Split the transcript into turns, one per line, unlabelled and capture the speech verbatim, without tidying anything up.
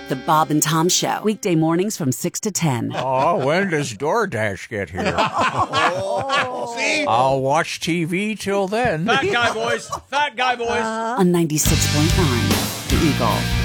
The Bob and Tom Show, weekday mornings from six to ten.
Oh, when does DoorDash get here?
Oh, see?
I'll watch T V till then.
Fat guy boys. Fat guy boys.
On ninety-six point nine, The Eagle.